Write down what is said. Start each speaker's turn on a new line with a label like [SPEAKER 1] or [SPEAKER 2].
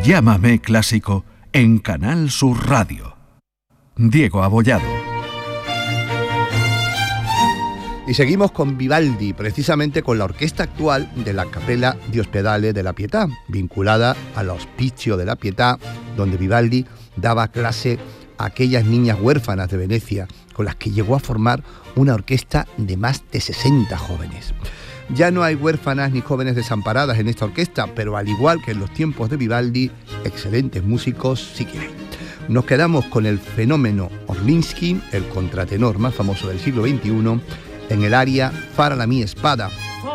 [SPEAKER 1] Llámame Clásico en Canal Sur Radio. Diego Abollado.
[SPEAKER 2] Y seguimos con Vivaldi, precisamente con la orquesta actual de la Capella di Ospedale della Pietà, vinculada al Hospicio de la Pietà, donde Vivaldi daba clase a aquellas niñas huérfanas de Venecia, con las que llegó a formar una orquesta de más de 60 jóvenes. Ya no hay huérfanas ni jóvenes desamparadas en esta orquesta, pero al igual que en los tiempos de Vivaldi, excelentes músicos sí que hay. Nos quedamos con el fenómeno Orlinsky, el contratenor más famoso del siglo XXI, en el aria Fara la mia spada,